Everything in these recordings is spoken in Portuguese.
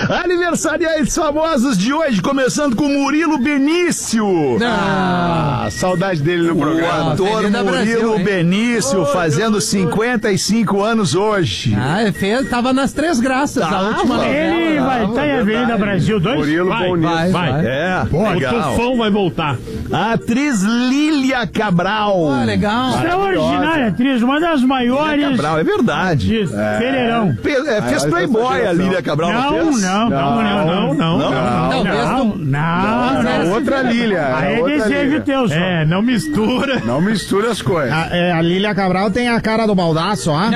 Aniversariantes famosos de hoje, começando com Murilo Benício. Saudade dele no programa. O ator Murilo Benício, fazendo 55 anos hoje. Tava nas Três Graças, a última novela. Ele vai estar em Avenida Brasil 2? Murilo Benício. Vai. É, O legal. Tufão vai voltar. A atriz Lília Cabral. Legal. Extraordinária atriz, uma das maiores Cabral, é verdade. de Pereirão. Fez Playboy a Lília Cabral, não fez? Não. Outra Lília. Aí é desejo teu, só. Não mistura. Não mistura as coisas. A Lília Cabral tem a cara do baldaço, ó.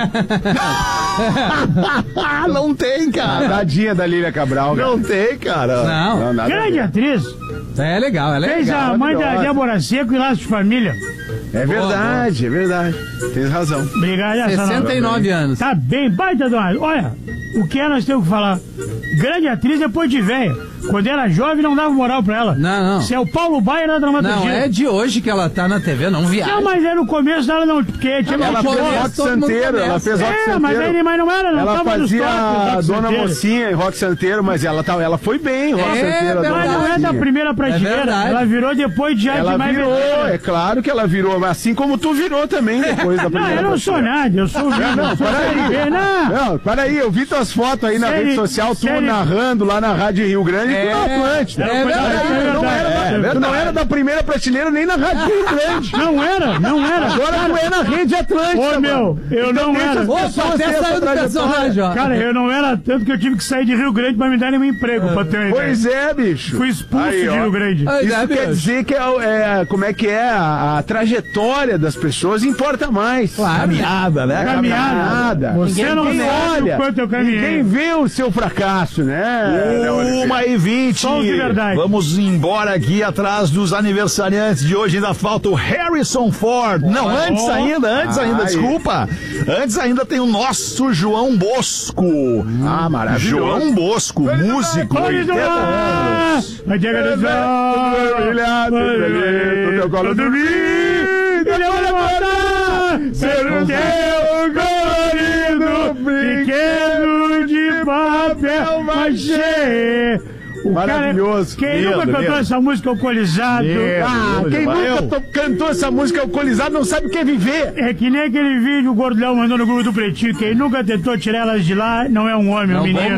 Não tem, cara. Tadinha da Lília Cabral. Não tem, cara. Não. nada a Grande ver. atriz. É legal, ela é Fez legal. a mãe da maravilhosa. Débora Seco e Laços de Família. É verdade, é verdade. Tem razão. Obrigado, 69 anos. Tá bem, baita dona. Olha, o que nós temos que falar? Grande atriz depois de velha. Quando era jovem, não dava moral pra ela. Não. Se é o Paulo Baier da dramaturgia. Não, é de hoje que ela tá na TV, não viaja. Não, mas é no começo dela não, porque tinha Ela mais fez foto. Rock todo mundo Santeiro, ela começa. fez Rock Santeiro. Mas não era, não Ela tava nos fazia toques, a Rock Dona Santeiro. Mocinha em Rock Santeiro, mas ela foi bem em Rock É Santeiro. a Dona Mas não é da Mocinha. primeira prateleira, verdade. ela virou depois de Ela mais virou, é claro que ela virou, mas assim como tu virou também depois da Não, primeira. eu não sou nada, eu sou Não, peraí. Não, peraí, eu vi tuas fotos aí na Série- rede social, tu série- narrando lá na Rádio Rio Grande, tu na Atlântida. É verdade. Tu não era da primeira prateleira nem na Rádio Rio Grande. Não era. Agora tu é na Rede Atlântida. Ô, meu, eu Então não deixa era. as Opa, pessoas até terem essa saiu do trajetória. personagem, ó. Cara, eu não era tanto que eu tive que sair de Rio Grande pra me darem um emprego, pra ter uma ideia. Pois é, bicho. Fui expulso Aí, de ó. Rio Grande. Ai, Isso né, quer bicho? dizer que como é que é a trajetória das pessoas importa mais. Claro. Caminhada, né? Caminhada. Você não Ninguém sabe olha, o quanto eu ninguém caminhei. vê o seu fracasso, né? 1h20. Só os de verdade. Vamos embora aqui atrás dos aniversariantes de hoje. Ainda falta o Harrison Ford. Não, antes ainda, desculpa. Antes ainda tem o nosso João Bosco. Ah, maravilhoso. João Bosco, músico, 80 anos. Ser o teu colorido, pequeno de papel machê. Maravilhoso. Quem nunca cantou essa música alcoolizado? Quem nunca cantou essa música alcoolizada não sabe o que é viver. É que nem aquele vídeo o Gordão mandou no grupo do Pretinho. Quem nunca tentou tirar elas de lá não é um homem, é um menino.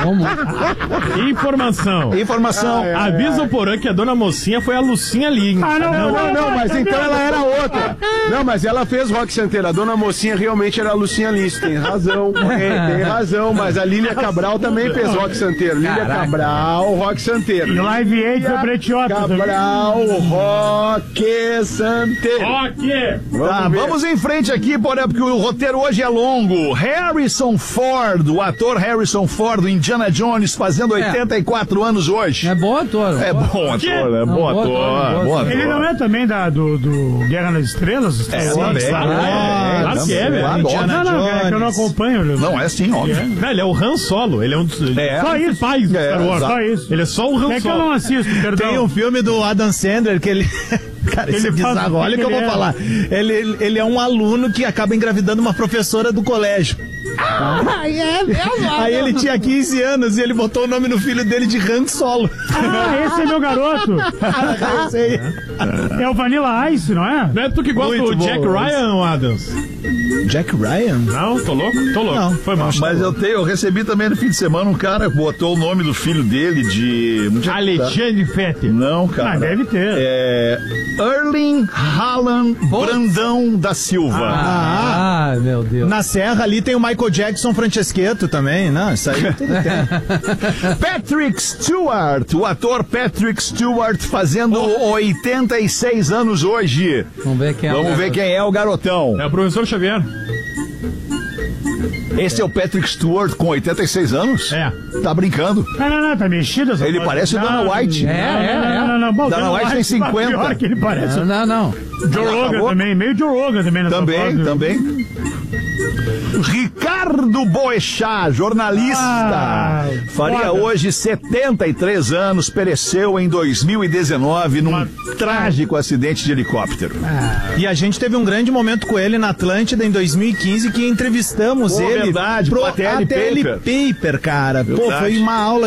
Informação. Avisa o Porã que a Dona Mocinha foi a Lucinha Lins. Não, mas então ela era outra. Não, mas ela fez Rock Santeiro. A Dona Mocinha realmente era a Lucinha Lins. Tem razão. Tem razão. Mas a Lília Cabral também fez Rock Santeiro. Lília Cabral, Rock Santeiro. E Live Aid foi Pretiota também. Cabral, Rock Santeiro. Tá, vamos em frente aqui, porém, porque o roteiro hoje é longo. Harrison Ford, o ator Harrison Ford, o Indiana Jones, fazendo 84 anos hoje. É bom ator. É bom ator, é bom Bom ator, ator, bom ator. Ele não é também do Guerra nas Estrelas? Também. Claro que é, velho. Não, é que eu não acompanho. Não, é sim, óbvio. Não, ele é o Han Solo. Ele é um dos Só isso. principais do Star Wars. Só isso. Ele é só o Han É que eu não Solo. assisto, perdão. Tem um filme do Adam Sandler que ele... Cara, isso Ele é bizarro. faz- Olha o que eu vou ele é- falar. Ele é um aluno que acaba engravidando uma professora do colégio. Aí ele tinha 15 anos e ele botou o nome no filho dele de Han Solo. Esse é meu garoto. Esse aí. É o Vanilla Ice, não é? Não é tu que gosta Muito do bom, Jack isso. Ryan, Adams? Jack Ryan? Não, tô louco? Tô louco. Não. Foi mal. Mas eu recebi também no fim de semana um cara que botou o nome do filho dele de... Alexandre Fetter. Não, cara. Ah, deve ter. É Erling Haaland Brandão da Silva. Ah, meu Deus. Na Serra ali tem o Michael Jackson Franceschetto também, não? Isso aí tudo tem. Patrick Stewart, o ator Patrick Stewart fazendo 86 anos hoje. Vamos ver quem é. Vamos ver quem é o garotão. É o professor Xavier. Esse é o Patrick Stewart com 86 anos? É. Tá brincando. Não, tá mexido essa Ele coisa. parece o Não, Dana White. Não. Bom, Dana White tem 50. Pior que ele parece. Não. Joe Rogan acabou? também, meio Joe Rogan também nessa foto. Também. Ricardo Boechat, jornalista, faria foda. hoje 73 anos, pereceu em 2019 num trágico acidente de helicóptero. E a gente teve um grande momento com ele na Atlântida em 2015 que entrevistamos Pô, ele verdade, pro ATL ATL Paper. Paper, cara. Pô, Verdade. foi uma aula